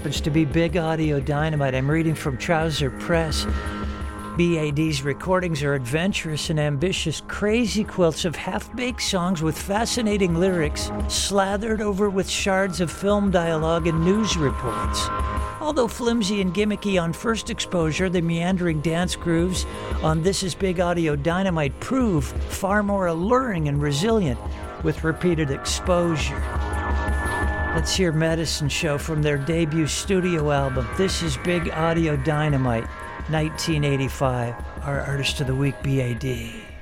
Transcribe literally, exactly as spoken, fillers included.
happens to be Big Audio Dynamite. I'm reading from Trouser Press. B A D's recordings are adventurous and ambitious crazy quilts of half-baked songs with fascinating lyrics slathered over with shards of film dialogue and news reports. Although flimsy and gimmicky on first exposure, the meandering dance grooves on This Is Big Audio Dynamite prove far more alluring and resilient with repeated exposure. Let's hear Medicine Show from their debut studio album, This Is Big Audio Dynamite, nineteen eighty-five. Our Artist of the Week, B A D.